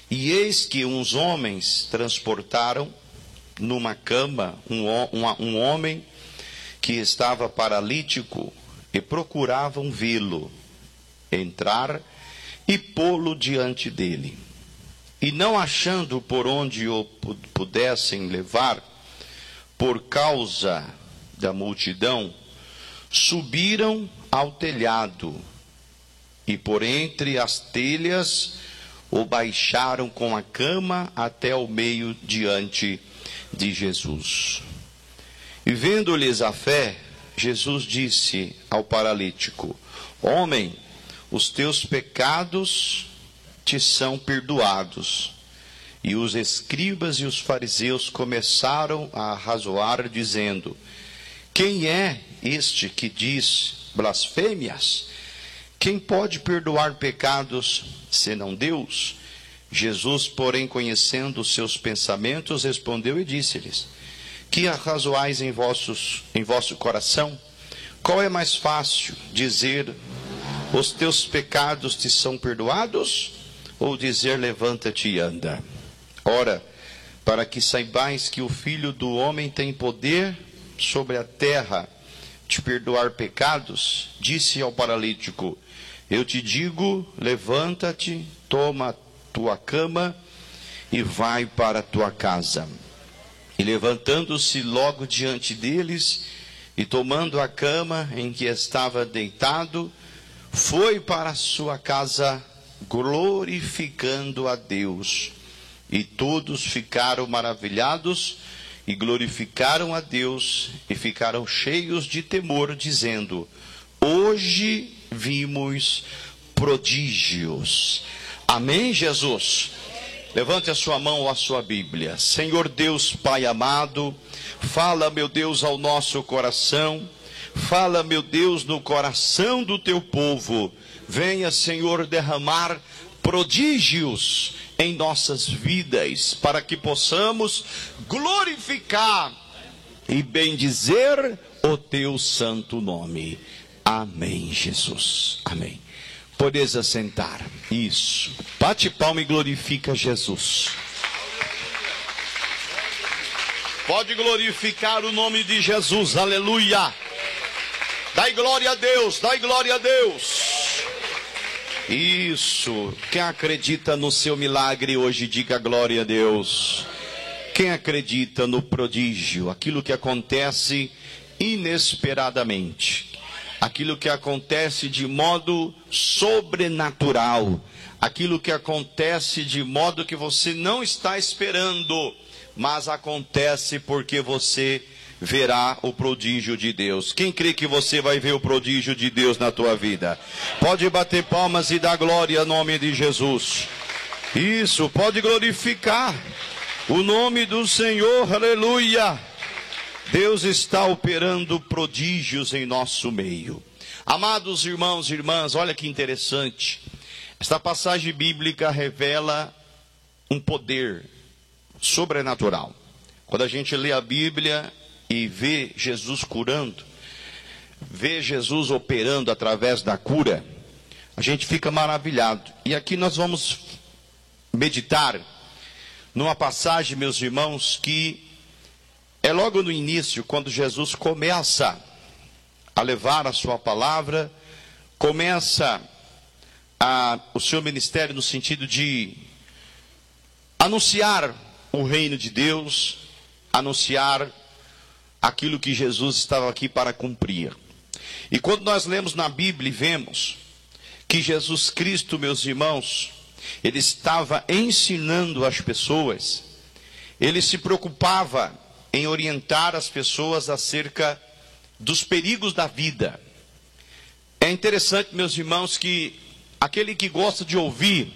E eis que uns homens transportaram numa cama um homem que estava paralítico e procuravam vê-lo, entrar e pô-lo diante dele. E não achando por onde o pudessem levar, por causa da multidão, subiram ao telhado e por entre as telhas o baixaram com a cama até o meio diante de Jesus. E vendo-lhes a fé, Jesus disse ao paralítico: homem, os teus pecados te são perdoados. E os escribas e os fariseus começaram a arrazoar, dizendo: quem é este que diz blasfêmias? Quem pode perdoar pecados, senão Deus? Jesus, porém, conhecendo os seus pensamentos, respondeu e disse-lhes: que arrazoais em vosso coração? Qual é mais fácil, dizer: os teus pecados te são perdoados, ou dizer: levanta-te e anda? Ora, para que saibais que o Filho do Homem tem poder sobre a terra de perdoar pecados, disse ao paralítico: eu te digo, levanta-te, toma tua cama e vai para a tua casa. E levantando-se logo diante deles, e tomando a cama em que estava deitado, foi para a sua casa, glorificando a Deus. E todos ficaram maravilhados, e glorificaram a Deus, e ficaram cheios de temor, dizendo: hoje vimos prodígios. Amém, Jesus? Levante a sua mão ou a sua Bíblia. Senhor Deus, Pai amado, fala, meu Deus, ao nosso coração. Fala, meu Deus, no coração do teu povo. Venha, Senhor, derramar prodígios em nossas vidas, para que possamos glorificar e bendizer o teu santo nome. Amém, Jesus. Amém. Podeis assentar. Isso. Bate palma e glorifica Jesus. Pode glorificar o nome de Jesus. Aleluia. Dai glória a Deus. Dai glória a Deus. Isso. Quem acredita no seu milagre hoje, diga glória a Deus. Quem acredita no prodígio, aquilo que acontece inesperadamente, aquilo que acontece de modo sobrenatural, aquilo que acontece de modo que você não está esperando, mas acontece porque você verá o prodígio de Deus. Quem crê que você vai ver o prodígio de Deus na tua vida? Pode bater palmas e dar glória ao nome de Jesus. Isso, pode glorificar o nome do Senhor, aleluia. Deus está operando prodígios em nosso meio. Amados irmãos e irmãs, olha que interessante. Esta passagem bíblica revela um poder sobrenatural. Quando a gente lê a Bíblia e vê Jesus curando, vê Jesus operando através da cura, a gente fica maravilhado. E aqui nós vamos meditar numa passagem, meus irmãos, que é logo no início, quando Jesus começa a levar a sua palavra, começa o seu ministério no sentido de anunciar o reino de Deus, anunciar aquilo que Jesus estava aqui para cumprir. E quando nós lemos na Bíblia e vemos que Jesus Cristo, meus irmãos, ele estava ensinando as pessoas, ele se preocupava em orientar as pessoas acerca dos perigos da vida. É interessante, meus irmãos, que aquele que gosta de ouvir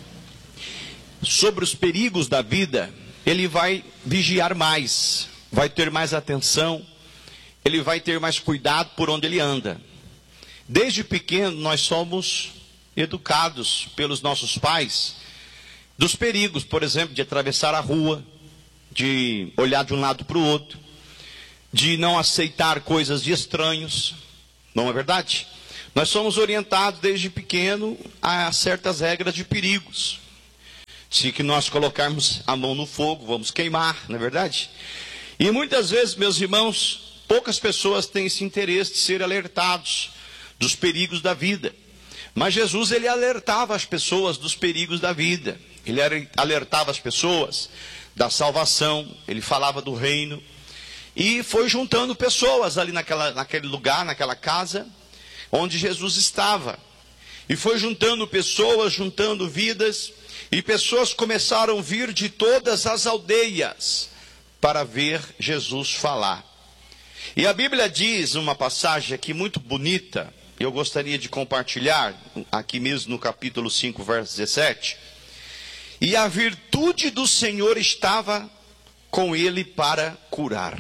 sobre os perigos da vida, ele vai vigiar mais, vai ter mais atenção, ele vai ter mais cuidado por onde ele anda. Desde pequeno nós somos educados pelos nossos pais dos perigos, por exemplo, de atravessar a rua, de olhar de um lado para o outro, de não aceitar coisas de estranhos, não é verdade? Nós somos orientados desde pequeno a certas regras de perigos. Se Se que nós colocarmos a mão no fogo, vamos queimar, não é verdade? E muitas vezes, meus irmãos, poucas pessoas têm esse interesse de ser alertados dos perigos da vida. Mas Jesus, ele alertava as pessoas dos perigos da vida. Ele alertava as pessoas da salvação, ele falava do reino. E foi juntando pessoas ali naquele lugar, naquela casa, onde Jesus estava. E foi juntando pessoas, juntando vidas, e pessoas começaram a vir de todas as aldeias para ver Jesus falar. E a Bíblia diz, uma passagem aqui muito bonita, eu gostaria de compartilhar, aqui mesmo no capítulo 5, verso 17. E a virtude do Senhor estava com ele para curar.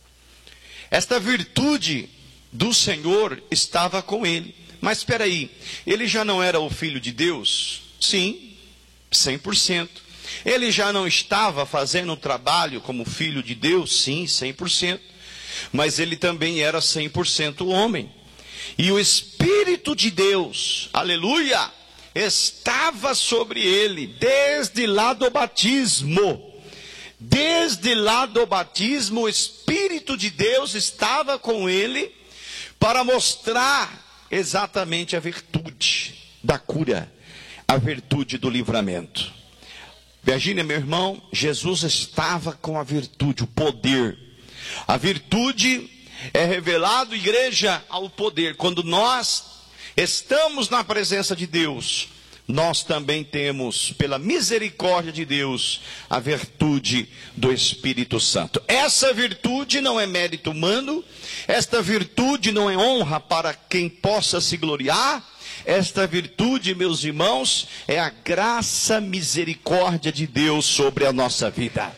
Esta virtude do Senhor estava com ele. Mas espera aí, ele já não era o Filho de Deus? Sim, 100%. Ele já não estava fazendo um trabalho como Filho de Deus? Sim, 100%. Mas ele também era 100% homem. E o Espírito de Deus, aleluia, estava sobre ele desde lá do batismo. Desde lá do batismo, o Espírito de Deus estava com ele para mostrar exatamente a virtude da cura, a virtude do livramento. Virgínia, meu irmão, Jesus estava com a virtude, o poder. A virtude é revelado, igreja, ao poder. Quando nós estamos na presença de Deus, nós também temos, pela misericórdia de Deus, a virtude do Espírito Santo. Essa virtude não é mérito humano, esta virtude não é honra para quem possa se gloriar, esta virtude, meus irmãos, é a graça, misericórdia de Deus sobre a nossa vida.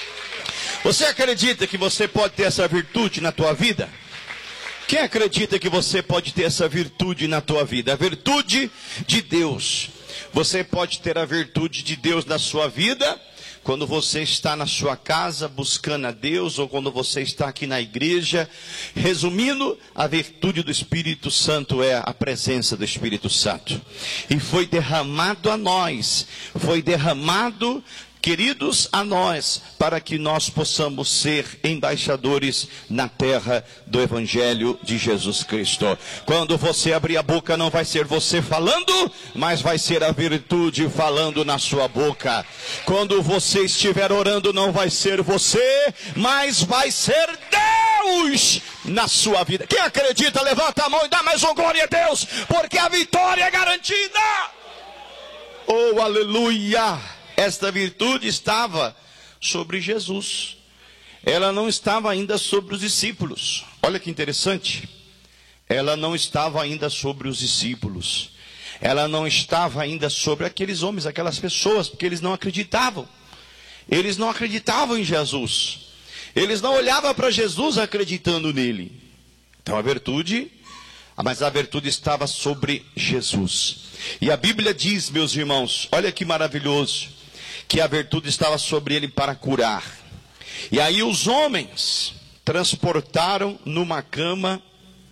Você acredita que você pode ter essa virtude na tua vida? Quem acredita que você pode ter essa virtude na tua vida? A virtude de Deus. Você pode ter a virtude de Deus na sua vida quando você está na sua casa buscando a Deus, ou quando você está aqui na igreja. Resumindo, a virtude do Espírito Santo é a presença do Espírito Santo. E foi derramado a nós, foi derramado, queridos, a nós, para que nós possamos ser embaixadores na terra do Evangelho de Jesus Cristo. Quando você abrir a boca, não vai ser você falando, mas vai ser a virtude falando na sua boca. Quando você estiver orando, não vai ser você, mas vai ser Deus na sua vida. Quem acredita, levanta a mão e dá mais um glória a Deus, porque a vitória é garantida. Oh, aleluia! Esta virtude estava sobre Jesus. Ela não estava ainda sobre os discípulos. Olha que interessante. Ela não estava ainda sobre os discípulos. Ela não estava ainda sobre aqueles homens, aquelas pessoas, porque eles não acreditavam. Eles não acreditavam em Jesus. Eles não olhavam para Jesus acreditando nele. Então a virtude, mas a virtude estava sobre Jesus. E a Bíblia diz, meus irmãos, olha que maravilhoso, que a virtude estava sobre ele para curar. E aí os homens transportaram numa cama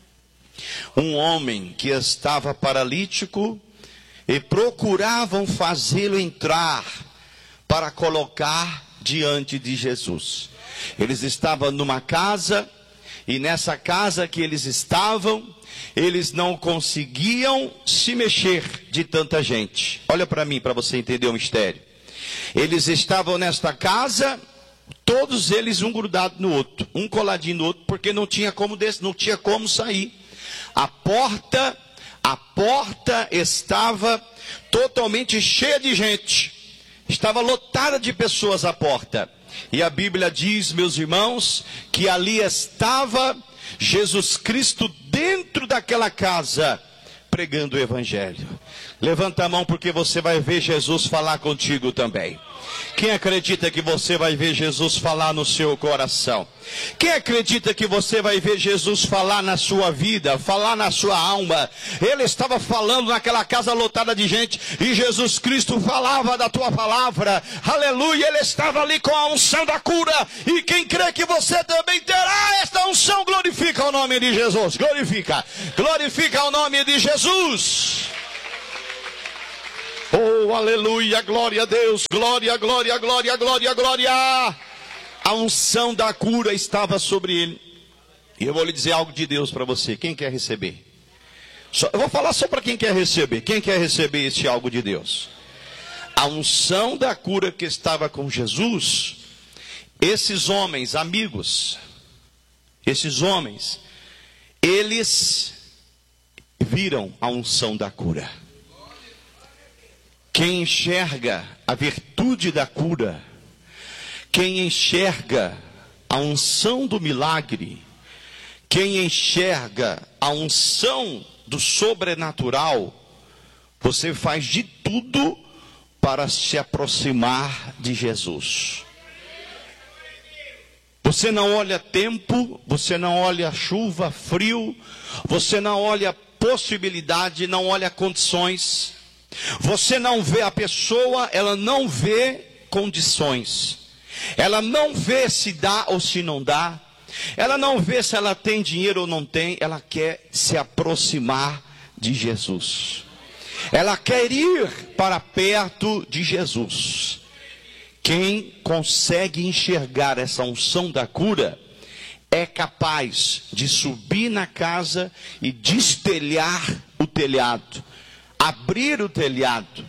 um homem que estava paralítico e procuravam fazê-lo entrar para colocar diante de Jesus. Eles estavam numa casa, e nessa casa que eles estavam, eles não conseguiam se mexer de tanta gente. Olha para mim, para você entender o mistério. Eles estavam nesta casa, todos eles um grudado no outro, um coladinho no outro, porque não tinha como sair. A porta estava totalmente cheia de gente, estava lotada de pessoas à porta. E a Bíblia diz, meus irmãos, que ali estava Jesus Cristo dentro daquela casa, pregando o Evangelho. Levanta a mão, porque você vai ver Jesus falar contigo também. Quem acredita que você vai ver Jesus falar no seu coração? Quem acredita que você vai ver Jesus falar na sua vida, falar na sua alma? Ele estava falando naquela casa lotada de gente, e Jesus Cristo falava da tua palavra. Aleluia, ele estava ali com a unção da cura. E quem crê que você também terá esta unção, glorifica o nome de Jesus. Glorifica o nome de Jesus. Oh, aleluia, glória a Deus, glória, glória, glória, glória, glória. A unção da cura estava sobre ele. E eu vou lhe dizer algo de Deus para você. Quem quer receber? Eu vou falar só para quem quer receber. Quem quer receber este algo de Deus? A unção da cura que estava com Jesus, esses homens, amigos, esses homens, eles viram a unção da cura. Quem enxerga a virtude da cura, quem enxerga a unção do milagre, quem enxerga a unção do sobrenatural, você faz de tudo para se aproximar de Jesus. Você não olha tempo, você não olha chuva, frio, você não olha possibilidade, não olha condições. Você não vê a pessoa, ela não vê condições. Ela não vê se dá ou se não dá. Ela não vê se ela tem dinheiro ou não tem. Ela quer se aproximar de Jesus. Ela quer ir para perto de Jesus. Quem consegue enxergar essa unção da cura é capaz de subir na casa e destelhar o telhado, abrir o telhado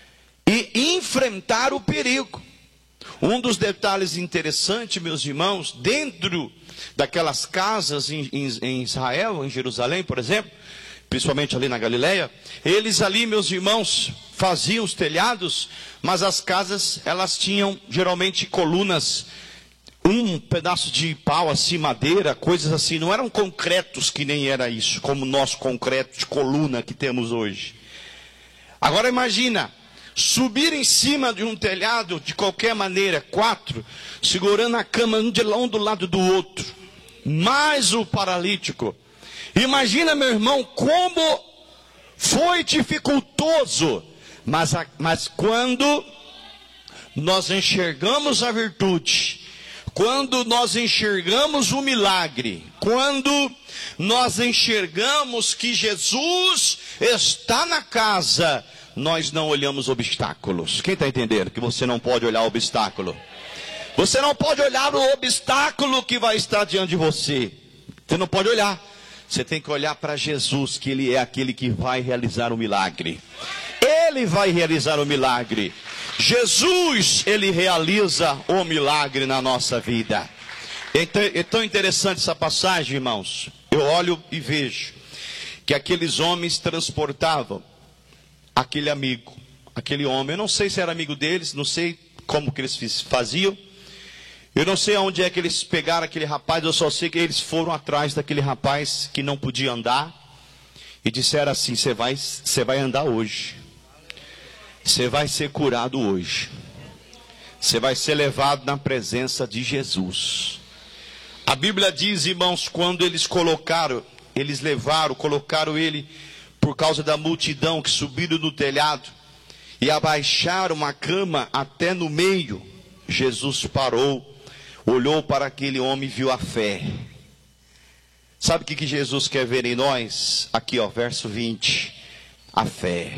e enfrentar o perigo. Um dos detalhes interessantes, meus irmãos, dentro daquelas casas em Israel, em Jerusalém, por exemplo, principalmente ali na Galileia, eles ali, meus irmãos, faziam os telhados, mas as casas, elas tinham geralmente colunas, um pedaço de pau assim, madeira, coisas assim, não eram concretos que nem era isso, como o nosso concreto de coluna que temos hoje. Agora imagina, subir em cima de um telhado de qualquer maneira, 4, segurando a cama um do lado do outro, mais o paralítico. Imagina, meu irmão, como foi dificultoso, mas quando nós enxergamos a virtude, quando nós enxergamos o milagre, quando nós enxergamos que Jesus está na casa, nós não olhamos obstáculos. Quem está entendendo que você não pode olhar obstáculo? Você não pode olhar o obstáculo que vai estar diante de você. Você não pode olhar. Você tem que olhar para Jesus, que Ele é aquele que vai realizar o milagre. Ele vai realizar o milagre. Jesus, Ele realiza o milagre na nossa vida. É tão interessante essa passagem, irmãos. Eu olho e vejo que aqueles homens transportavam aquele amigo, aquele homem. Eu não sei se era amigo deles, não sei como que eles faziam. Eu não sei aonde é que eles pegaram aquele rapaz, eu só sei que eles foram atrás daquele rapaz que não podia andar e disseram assim: você vai andar hoje, você vai ser curado hoje, você vai ser levado na presença de Jesus. A Bíblia diz, irmãos, quando eles colocaram ele por causa da multidão que subiram no telhado e abaixaram a cama até no meio, Jesus parou, olhou para aquele homem e viu a fé. Sabe o que Jesus quer ver em nós? Aqui, ó, verso 20. A fé.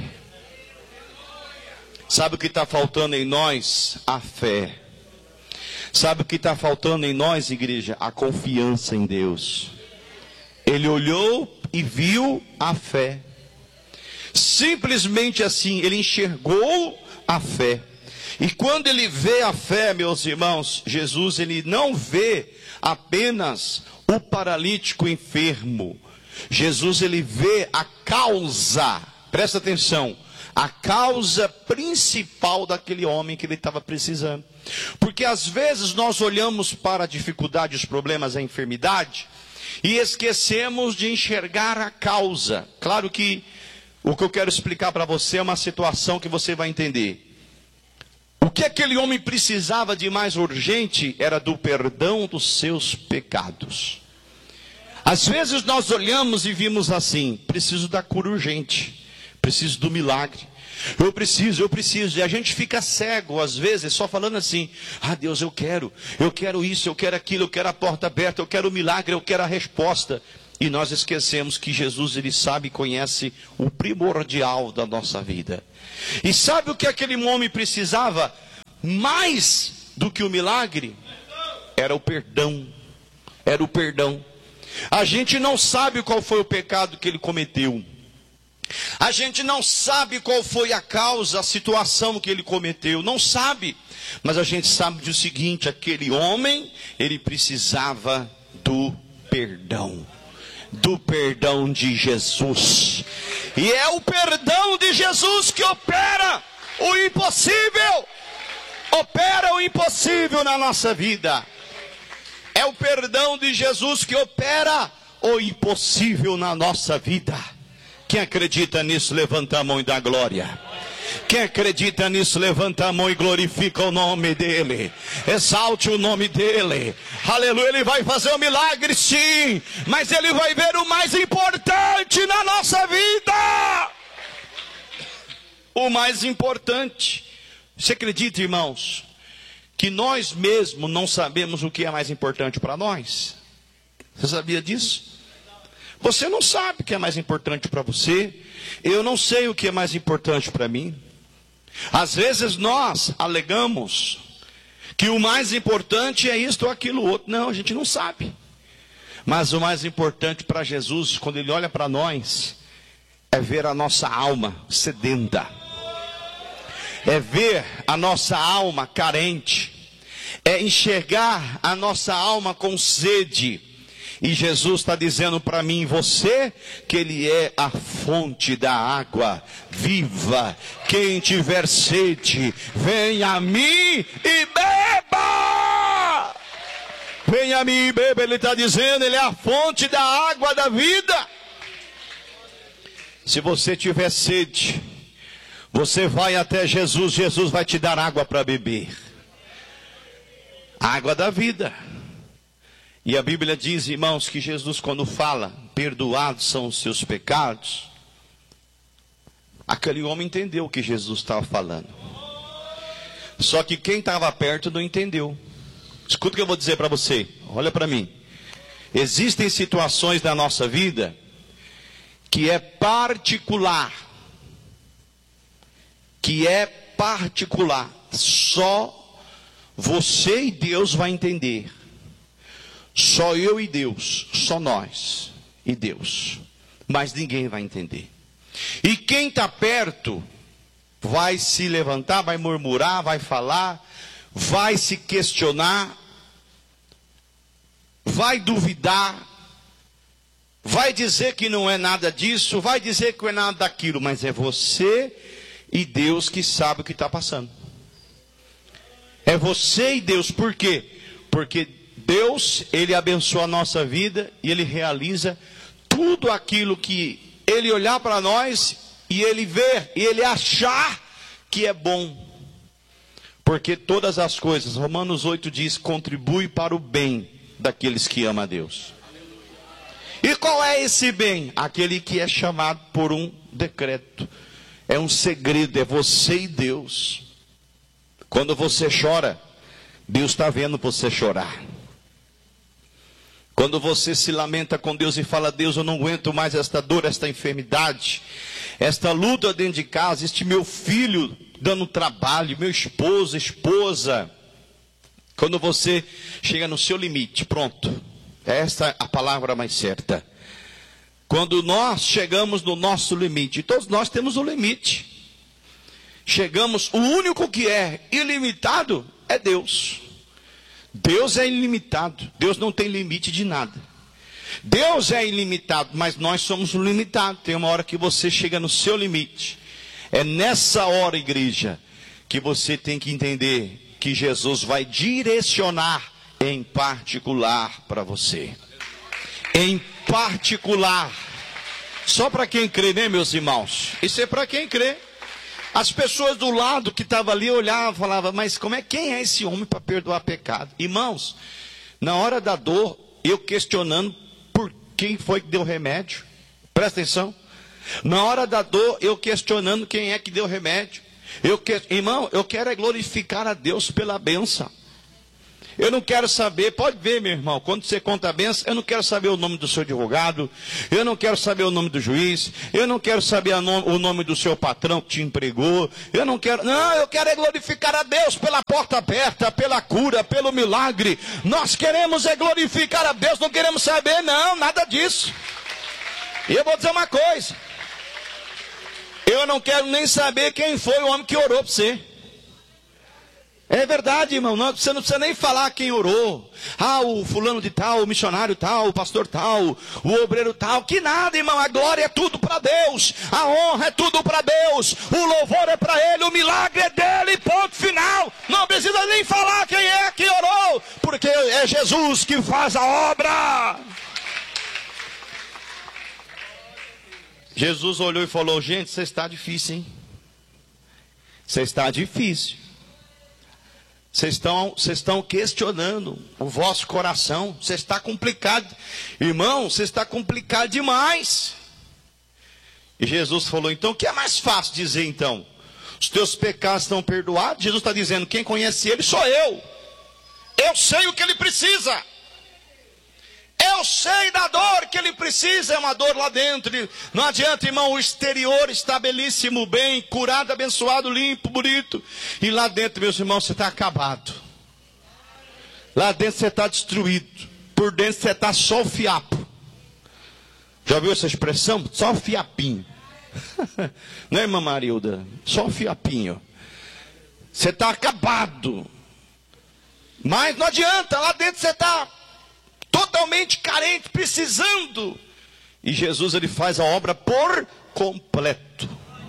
Sabe o que está faltando em nós? A fé. Sabe o que está faltando em nós, igreja? A confiança em Deus. Ele olhou e viu a fé. Simplesmente assim, ele enxergou a fé. E quando ele vê a fé, meus irmãos, Jesus, ele não vê apenas o paralítico enfermo. Jesus, ele vê a causa, presta atenção, a causa principal daquele homem que ele estava precisando. Porque às vezes nós olhamos para a dificuldade, os problemas, a enfermidade, e esquecemos de enxergar a causa. Claro que o que eu quero explicar para você é uma situação que você vai entender. O que aquele homem precisava de mais urgente era do perdão dos seus pecados. Às vezes nós olhamos e vimos assim: preciso da cura urgente, preciso do milagre, eu preciso, e a gente fica cego às vezes, só falando assim: ah, Deus, eu quero isso, eu quero aquilo, eu quero a porta aberta, eu quero o milagre, eu quero a resposta. E nós esquecemos que Jesus, ele sabe e conhece o primordial da nossa vida. E sabe o que aquele homem precisava mais do que o milagre? Era o perdão. Era o perdão. A gente não sabe qual foi o pecado que ele cometeu. A gente não sabe qual foi a causa, a situação que ele cometeu. Não sabe. Mas a gente sabe do seguinte: aquele homem, ele precisava do perdão. Do perdão de Jesus. E é o perdão de Jesus que opera o impossível. Opera o impossível na nossa vida. É o perdão de Jesus que opera o impossível na nossa vida. Quem acredita nisso, levanta a mão e dá glória. Quem acredita nisso, levanta a mão e glorifica o nome dele. Exalte o nome dele. Aleluia, ele vai fazer um milagre, sim. Mas ele vai ver o mais importante na nossa vida. O mais importante. Você acredita, irmãos, que nós mesmos não sabemos o que é mais importante para nós? Você sabia disso? Você não sabe o que é mais importante para você. Eu não sei o que é mais importante para mim. Às vezes nós alegamos que o mais importante é isto ou aquilo outro. Não, a gente não sabe. Mas o mais importante para Jesus, quando ele olha para nós, é ver a nossa alma sedenta. É ver a nossa alma carente. É enxergar a nossa alma com sede. E Jesus está dizendo para mim e você que Ele é a fonte da água viva. Quem tiver sede, venha a mim e beba. Venha a mim e beba, Ele está dizendo, Ele é a fonte da água da vida. Se você tiver sede, você vai até Jesus, Jesus vai te dar água para beber. Água da vida. E a Bíblia diz, irmãos, que Jesus, quando fala, perdoados são os seus pecados, aquele homem entendeu o que Jesus estava falando. Só que quem estava perto não entendeu. Escuta o que eu vou dizer para você, olha para mim. Existem situações da nossa vida que é particular. Só você e Deus vai entender. Só eu e Deus, só nós e Deus, mas ninguém vai entender. E quem está perto vai se levantar, vai murmurar, vai falar, vai se questionar, vai duvidar, vai dizer que não é nada disso, vai dizer que não é nada daquilo, mas é você e Deus que sabe o que está passando. É você e Deus, por quê? Porque Deus, Ele abençoa a nossa vida e Ele realiza tudo aquilo que Ele olhar para nós e Ele ver e Ele achar que é bom. Porque todas as coisas, Romanos 8 diz, contribui para o bem daqueles que amam a Deus. E qual é esse bem? Aquele que é chamado por um decreto. É um segredo, é você e Deus. Quando você chora, Deus está vendo você chorar. Quando você se lamenta com Deus e fala, Deus, eu não aguento mais esta dor, esta enfermidade, esta luta dentro de casa, este meu filho dando trabalho, meu esposo, esposa. Quando você chega no seu limite, pronto. Esta é a palavra mais certa. Quando nós chegamos no nosso limite, todos nós temos um limite. Chegamos, o único que é ilimitado é Deus. Deus é ilimitado. Deus não tem limite de nada. Deus é ilimitado, mas nós somos limitados. Tem uma hora que você chega no seu limite. É nessa hora, igreja, que você tem que entender que Jesus vai direcionar em particular para você. Em particular. Só para quem crê, né, meus irmãos? Isso é para quem crê. As pessoas do lado que estavam ali olhavam e falavam, mas quem é esse homem para perdoar pecado? Irmãos, na hora da dor, eu questionando por quem foi que deu remédio. Presta atenção. Na hora da dor, eu questionando quem é que deu remédio. Irmão, eu quero é glorificar a Deus pela bênção. Eu não quero saber, pode ver, meu irmão, quando você conta a bênção, eu não quero saber o nome do seu advogado, eu não quero saber o nome do juiz, eu não quero saber o nome do seu patrão que te empregou, eu quero é glorificar a Deus pela porta aberta, pela cura, pelo milagre. Nós queremos é glorificar a Deus, não queremos saber, não, nada disso. E eu vou dizer uma coisa, eu não quero nem saber quem foi o homem que orou para você. É verdade, irmão, você não precisa nem falar quem orou. O fulano de tal, o missionário tal, o pastor tal, o obreiro tal. Que nada, irmão, a glória é tudo para Deus. A honra é tudo para Deus. O louvor é para Ele, o milagre é dEle, ponto final. Não precisa nem falar quem é que orou, porque é Jesus que faz a obra. Jesus olhou e falou, gente, você está difícil, hein? Você está difícil. Vocês estão questionando o vosso coração. Você está complicado. Irmão, você está complicado demais. E Jesus falou, então, o que é mais fácil dizer então? Os teus pecados estão perdoados? Jesus está dizendo, quem conhece Ele sou eu. Eu sei o que Ele precisa. Eu sei da dor que Ele precisa, é uma dor lá dentro. Não adianta, irmão, o exterior está belíssimo, bem, curado, abençoado, limpo, bonito. E lá dentro, meus irmãos, você está acabado. Lá dentro você está destruído. Por dentro você está só o fiapo. Já ouviu essa expressão? Só o fiapinho. Não é, irmã Marilda? Só o fiapinho. Você está acabado. Mas não adianta, lá dentro você está totalmente carente, precisando. E Jesus, Ele faz a obra por completo.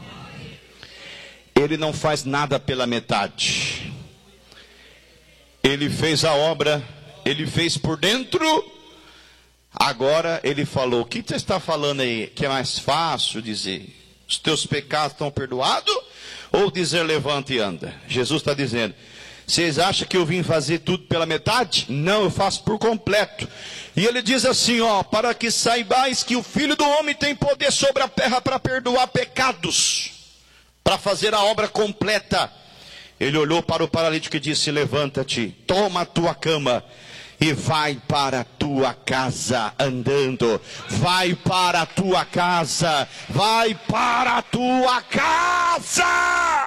Ele não faz nada pela metade. Ele fez a obra, Ele fez por dentro. Agora Ele falou, o que você está falando aí? Que é mais fácil dizer, os teus pecados estão perdoados? Ou dizer, levanta e anda? Jesus está dizendo, vocês acham que eu vim fazer tudo pela metade? Não, eu faço por completo. E Ele diz assim, para que saibais que o Filho do Homem tem poder sobre a terra para perdoar pecados, para fazer a obra completa. Ele olhou para o paralítico e disse, levanta-te, toma a tua cama e vai para a tua casa andando. Vai para a tua casa, vai para a tua casa.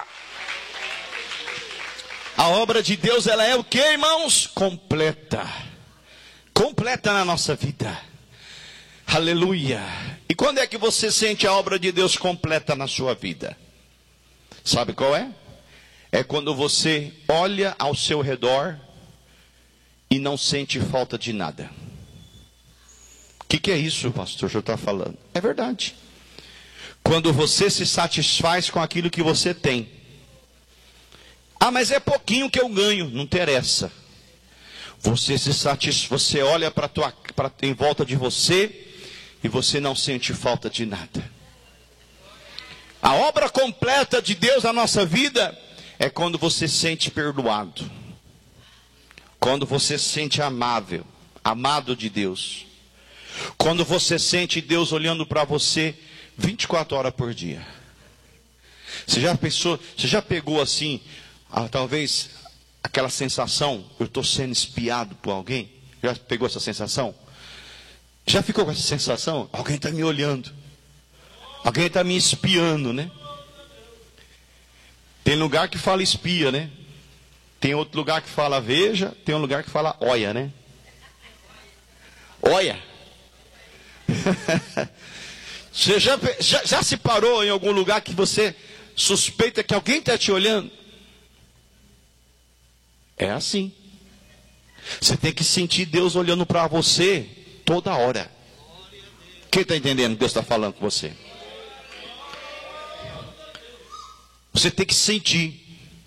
A obra de Deus, ela é o que, irmãos? Completa. Completa na nossa vida. Aleluia. E quando é que você sente a obra de Deus completa na sua vida? Sabe qual é? É quando você olha ao seu redor e não sente falta de nada. O que é isso, pastor? O senhor está falando? É verdade. Quando você se satisfaz com aquilo que você tem. Mas é pouquinho que eu ganho, não interessa. Você olha em volta de você e você não sente falta de nada. A obra completa de Deus na nossa vida é quando você se sente perdoado. Quando você se sente amável, amado de Deus. Quando você sente Deus olhando para você 24 horas por dia. Você já pegou assim, talvez aquela sensação, eu estou sendo espiado por alguém? Já pegou essa sensação? Já ficou com essa sensação? Alguém está me olhando. Alguém está me espiando, né? Tem lugar que fala espia, né? Tem outro lugar que fala veja, tem um lugar que fala olha, né? Olha. Você já se parou em algum lugar que você suspeita que alguém está te olhando? É assim. Você tem que sentir Deus olhando para você toda hora. Quem está entendendo o que Deus está falando com você? Você tem que sentir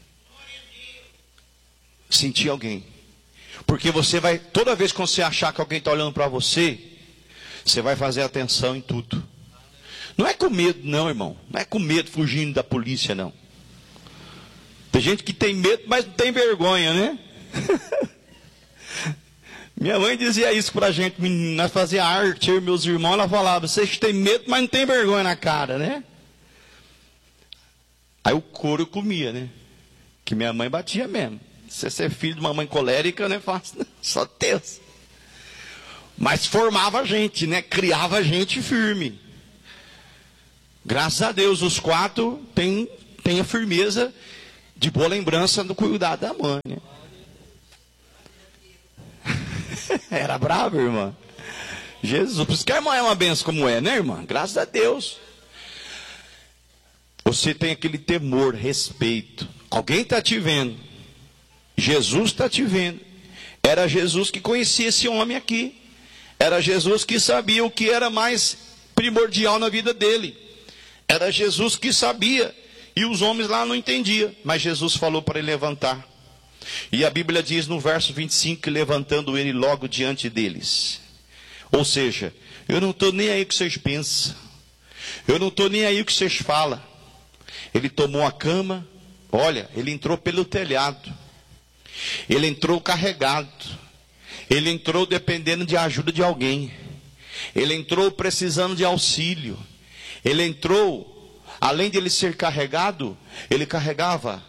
alguém. Porque você vai, toda vez que você achar que alguém está olhando para você, você vai fazer atenção em tudo. Não é com medo, não, irmão. Não é com medo fugindo da polícia, não. Tem gente que tem medo, mas não tem vergonha, né? Minha mãe dizia isso pra gente, nós fazia arte, eu e meus irmãos, ela falava, vocês têm medo, mas não tem vergonha na cara, né? Aí o couro eu comia, né? Que minha mãe batia mesmo. Você ser filho de uma mãe colérica não é fácil, né? Só Deus. Mas formava a gente, né? Criava a gente firme. Graças a Deus, os 4 têm a firmeza de boa lembrança do cuidado da mãe, né? Era bravo, irmã. Jesus, por isso que a irmã é uma benção como é, né, irmã? Graças a Deus. Você tem aquele temor, respeito. Alguém está te vendo. Jesus está te vendo. Era Jesus que conhecia esse homem aqui. Era Jesus que sabia o que era mais primordial na vida dele. Era Jesus que sabia. E os homens lá não entendiam. Mas Jesus falou para ele levantar. E a Bíblia diz no verso 25 que levantando ele logo diante deles. Ou seja, eu não estou nem aí o que vocês pensam. Eu não estou nem aí o que vocês falam. Ele tomou a cama. Olha, ele entrou pelo telhado. Ele entrou carregado. Ele entrou dependendo de ajuda de alguém. Ele entrou precisando de auxílio. Ele entrou, além de ele ser carregado, ele carregava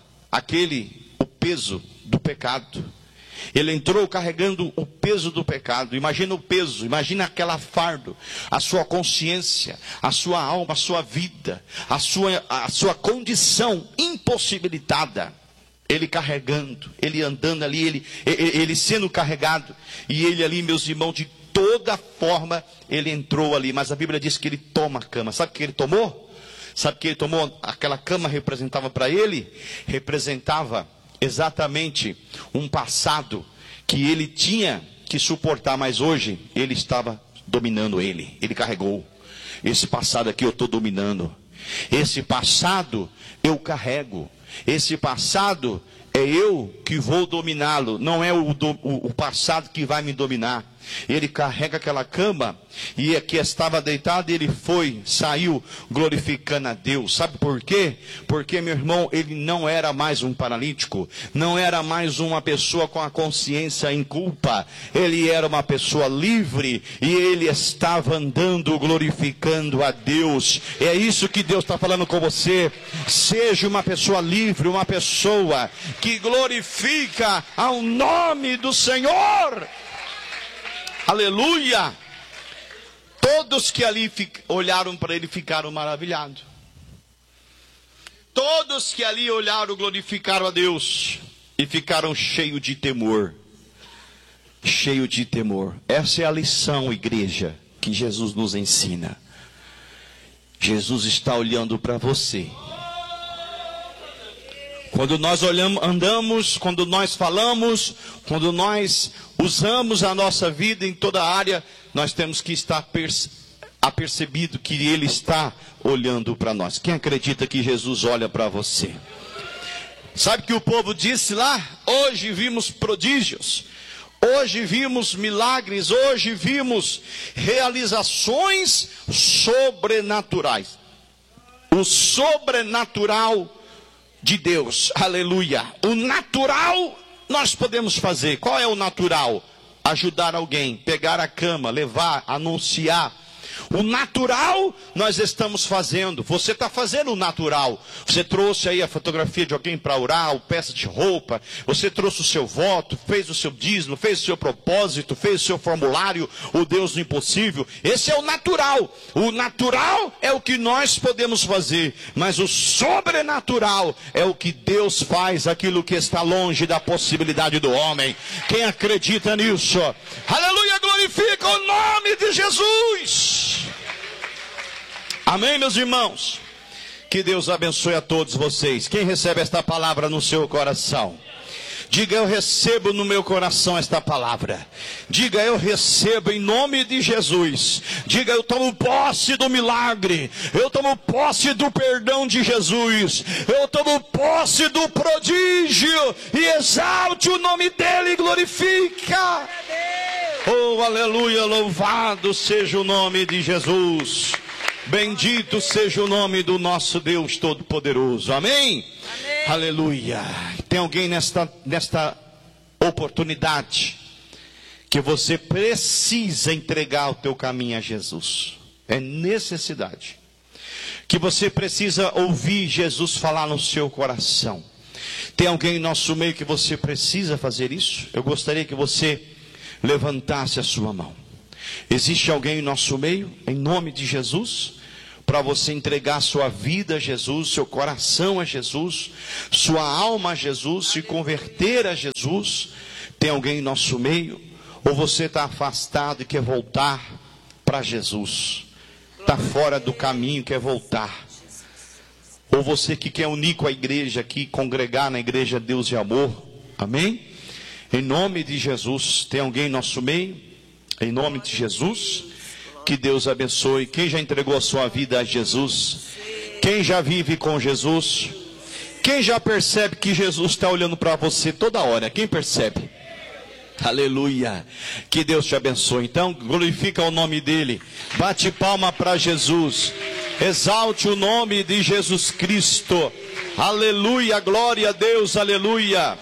o peso do pecado. Ele entrou carregando o peso do pecado. Imagina o peso, imagina aquela fardo, a sua consciência, a sua alma, a sua vida, a sua condição impossibilitada. Ele carregando, ele andando ali, ele sendo carregado. E ele ali, meus irmãos, de toda forma, ele entrou ali. Mas a Bíblia diz que ele toma a cama. Sabe o que ele tomou? Sabe o que ele tomou? Aquela cama representava para ele? Representava exatamente um passado que ele tinha que suportar, mas hoje ele estava dominando ele. Ele carregou. Esse passado aqui eu estou dominando. Esse passado eu carrego. Esse passado é eu que vou dominá-lo. Não é o passado que vai me dominar. Ele carrega aquela cama e aqui estava deitado e ele saiu glorificando a Deus. Sabe por quê? Porque, meu irmão, ele não era mais um paralítico, não era mais uma pessoa com a consciência em culpa. Ele era uma pessoa livre e ele estava andando glorificando a Deus. É isso que Deus está falando com você. Seja uma pessoa livre, uma pessoa que glorifica ao nome do Senhor. Aleluia! Todos que ali olharam para ele ficaram maravilhados. Todos que ali olharam glorificaram a Deus e ficaram cheios de temor. Cheio de temor. Essa é a lição, igreja, que Jesus nos ensina. Jesus está olhando para você. Quando nós andamos, quando nós falamos, quando nós usamos a nossa vida em toda a área, nós temos que estar apercebido que Ele está olhando para nós. Quem acredita que Jesus olha para você? Sabe que o povo disse lá? Hoje vimos prodígios, hoje vimos milagres, hoje vimos realizações sobrenaturais. O sobrenatural de Deus, aleluia. O natural nós podemos fazer. Qual é o natural? Ajudar alguém, pegar a cama, levar, anunciar. O natural nós estamos fazendo. Você está fazendo o natural. Você trouxe aí a fotografia de alguém para orar, peça de roupa. Você trouxe o seu voto, fez o seu dízimo, fez o seu propósito, fez o seu formulário, o Deus do impossível. Esse é o natural. O natural é o que nós podemos fazer. Mas o sobrenatural é o que Deus faz, aquilo que está longe da possibilidade do homem. Quem acredita nisso? Aleluia, glorifica o nome de Jesus. Amém, meus irmãos? Que Deus abençoe a todos vocês. Quem recebe esta palavra no seu coração? Diga: eu recebo no meu coração esta palavra. Diga: eu recebo em nome de Jesus. Diga: eu tomo posse do milagre. Eu tomo posse do perdão de Jesus. Eu tomo posse do prodígio. E exalte o nome dele e glorifica. Oh, aleluia, louvado seja o nome de Jesus. Bendito seja o nome do nosso Deus Todo-Poderoso. Amém? Amém? Aleluia. Tem alguém nesta oportunidade que você precisa entregar o teu caminho a Jesus. É necessidade. Que você precisa ouvir Jesus falar no seu coração. Tem alguém em nosso meio que você precisa fazer isso? Eu gostaria que você levantasse a sua mão. Existe alguém em nosso meio, em nome de Jesus, para você entregar sua vida a Jesus, seu coração a Jesus, sua alma a Jesus, se converter a Jesus? Tem alguém em nosso meio? Ou você está afastado e quer voltar para Jesus? Está fora do caminho, quer voltar? Ou você que quer unir com a igreja aqui, congregar na igreja Deus e Amor? Amém? Em nome de Jesus, tem alguém em nosso meio? Em nome de Jesus, que Deus abençoe. Quem já entregou a sua vida a Jesus? Quem já vive com Jesus? Quem já percebe que Jesus está olhando para você toda hora? Quem percebe? Aleluia. Que Deus te abençoe. Então, glorifica o nome dele. Bate palma para Jesus. Exalte o nome de Jesus Cristo. Aleluia. Glória a Deus. Aleluia.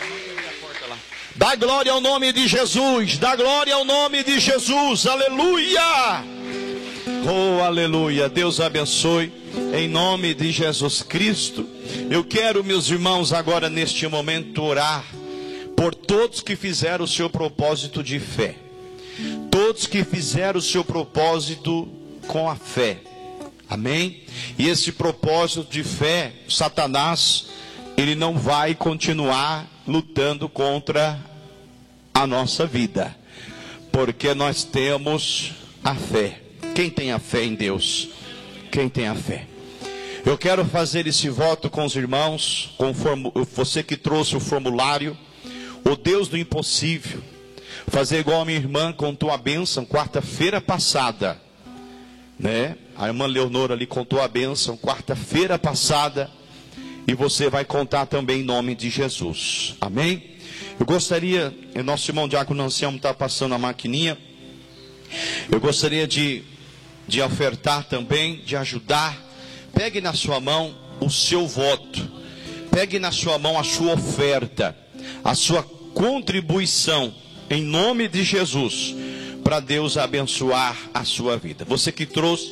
Dá glória ao nome de Jesus. Dá glória ao nome de Jesus. Aleluia. Oh, aleluia. Deus abençoe. Em nome de Jesus Cristo. Eu quero, meus irmãos, agora neste momento orar por todos que fizeram o seu propósito de fé. Todos que fizeram o seu propósito com a fé. Amém? E esse propósito de fé, Satanás, ele não vai continuar lutando contra a nossa vida, porque nós temos a fé. Quem tem a fé em Deus? Quem tem a fé? Eu quero fazer esse voto com os irmãos, você que trouxe o formulário, o Deus do impossível, fazer igual a minha irmã contou a bênção quarta-feira passada, né? A irmã Leonora ali contou a bênção quarta-feira passada, e você vai contar também em nome de Jesus. Amém? Eu gostaria, nosso irmão Diácono Anselmo está passando a maquininha, eu gostaria de ofertar também, de ajudar. Pegue na sua mão o seu voto, pegue na sua mão a sua oferta, a sua contribuição, em nome de Jesus, para Deus abençoar a sua vida. Você que trouxe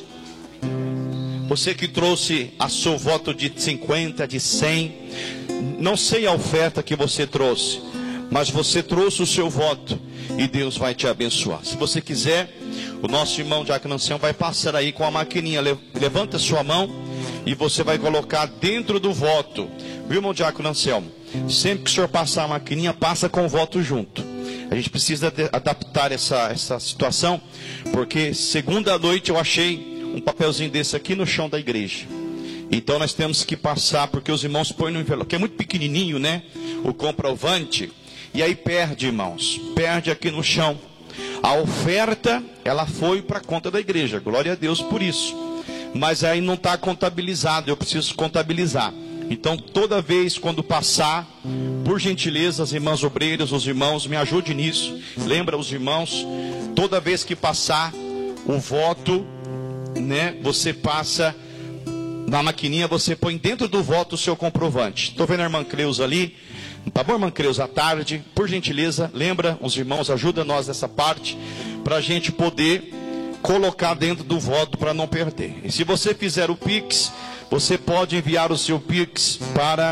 a seu voto de 50, de 100, não sei a oferta que você trouxe, mas você trouxe o seu voto e Deus vai te abençoar. Se você quiser, o nosso irmão Diácono Anselmo vai passar aí com a maquininha. Levanta a sua mão e você vai colocar dentro do voto, viu, irmão Diácono Anselmo? Sempre que o senhor passar a maquininha, passa com o voto junto. A gente precisa adaptar essa situação, porque segunda noite eu achei um papelzinho desse aqui no chão da igreja. Então nós temos que passar, porque os irmãos põem no envelope, que é muito pequenininho, né? O comprovante, e aí perde, irmãos, perde aqui no chão. A oferta, ela foi para a conta da igreja, glória a Deus por isso. Mas aí não está contabilizado, eu preciso contabilizar. Então toda vez quando passar, por gentileza, as irmãs obreiras, os irmãos, me ajude nisso. Lembra os irmãos, toda vez que passar o voto, né, você passa na maquininha, você põe dentro do voto o seu comprovante. Estou vendo a irmã Creuza ali. Tá bom, irmã Creuza, à tarde, por gentileza, lembra os irmãos, ajuda nós nessa parte, para a gente poder colocar dentro do voto para não perder. E se você fizer o Pix, você pode enviar o seu Pix para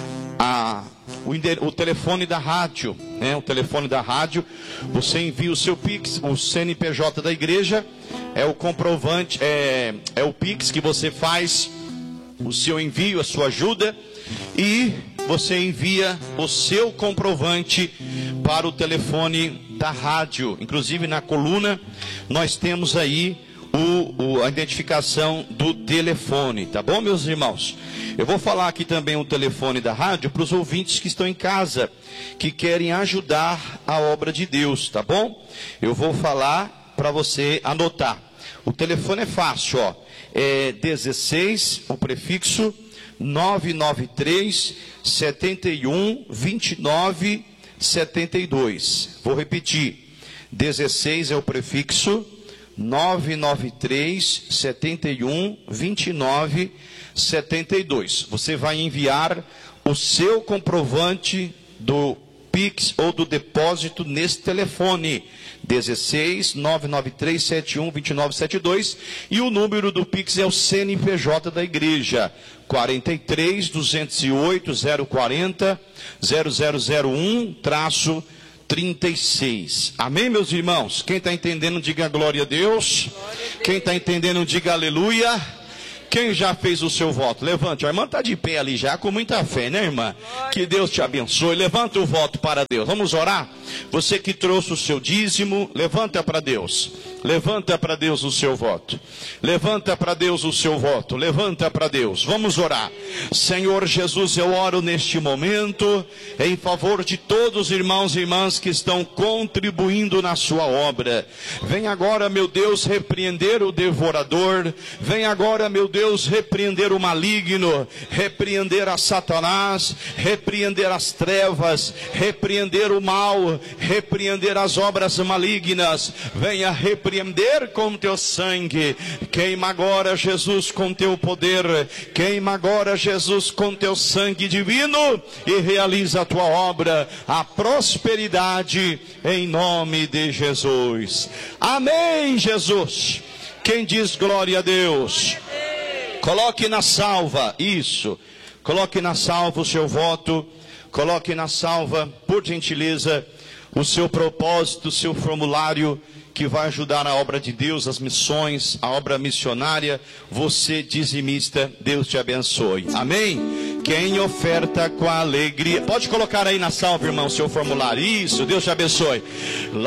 o telefone da rádio, né? O telefone da rádio, você envia o seu Pix, o CNPJ da igreja, é o comprovante, é o Pix que você faz, o seu envio, a sua ajuda, e você envia o seu comprovante para o telefone da rádio. Inclusive na coluna nós temos aí a identificação do telefone, tá bom, meus irmãos? Eu vou falar aqui também o telefone da rádio para os ouvintes que estão em casa, que querem ajudar a obra de Deus, tá bom? Eu vou falar para você anotar. O telefone é fácil, ó. É 16, o prefixo 993 71 29 72. Vou repetir. 16 é o prefixo 993 71 29 72. Você vai enviar o seu comprovante do Pix ou do depósito nesse telefone, 16 993 71 2972, e o número do Pix é o CNPJ da igreja, 43 208 040 0001-36. Amém, meus irmãos? Quem está entendendo, diga glória a Deus. Quem está entendendo, diga aleluia. Quem já fez o seu voto? Levante. A irmã está de pé ali já, com muita fé, né, irmã? Que Deus te abençoe. Levanta o voto para Deus. Vamos orar? Você que trouxe o seu dízimo, levanta para Deus. Levanta para Deus o seu voto. Levanta para Deus o seu voto. Levanta para Deus. Vamos orar. Senhor Jesus, eu oro neste momento em favor de todos os irmãos e irmãs que estão contribuindo na sua obra. Vem agora, meu Deus, repreender o devorador. Vem agora, meu Deus, repreender o maligno, repreender a Satanás, repreender as trevas, repreender o mal, repreender as obras malignas. Venha repreender com teu sangue. Queima agora, Jesus, com teu poder. Queima agora, Jesus, com teu sangue divino, e realiza a tua obra, a prosperidade, em nome de Jesus. Amém, Jesus. Quem diz glória a Deus? Coloque na salva, isso. Coloque na salva o seu voto. Coloque na salva, por gentileza, o seu propósito, o seu formulário, que vai ajudar a obra de Deus, as missões, a obra missionária. Você dizimista, Deus te abençoe. Amém? Quem oferta com alegria. Pode colocar aí na salva, irmão, o seu formulário. Isso, Deus te abençoe.